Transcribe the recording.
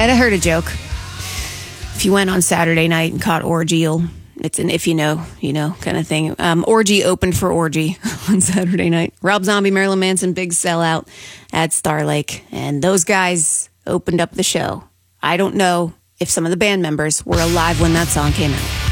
I heard a joke. If you went on Saturday night and caught Orgy, it's an if you know kind of thing. Orgy opened for Orgy on Saturday night. Rob Zombie, Marilyn Manson, big sellout at Star Lake. And those guys opened up the show. I don't know if some of the band members were alive when that song came out.